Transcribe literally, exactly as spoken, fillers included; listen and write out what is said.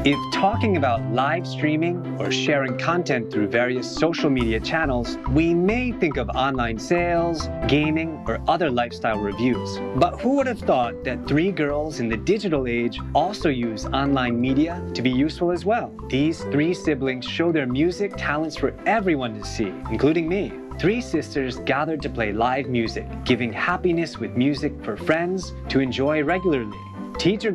If talking about live streaming or sharing content through various social media channels, we may think of online sales, gaming, or other lifestyle reviews. But who would have thought that three girls in the digital age also use online media to be useful as well? These three siblings show their music talents for everyone to see, including me. Three sisters gathered to play live music, giving happiness with music for friends to enjoy regularly. Teacher